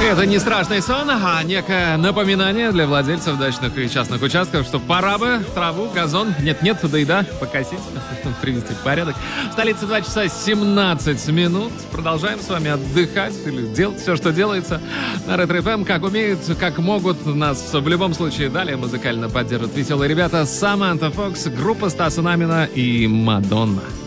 Это не страшный сон, а некое напоминание для владельцев дачных и частных участков, что пора бы траву, газон, нет-нет, да и да, покосить, привести в порядок. В столице 2 часа 17 минут. Продолжаем с вами отдыхать или делать все, что делается на Ретро-ФМ, как умеют, как могут. Нас в любом случае далее музыкально поддержат веселые ребята Саманта Фокс, группа Стаса Намина и Мадонна.